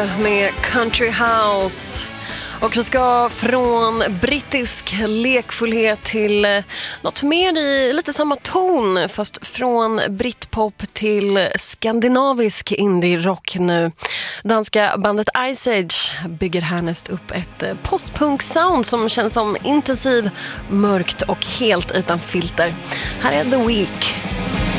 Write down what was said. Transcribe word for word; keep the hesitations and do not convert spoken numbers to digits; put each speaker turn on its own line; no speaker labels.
med Country House. Och vi ska från brittisk lekfullhet till något mer i lite samma ton, fast från britpop till skandinavisk indie-rock nu. Danska bandet Ice Age bygger härnäst upp ett postpunk-sound som känns som intensiv, mörkt och helt utan filter. Här är The Week.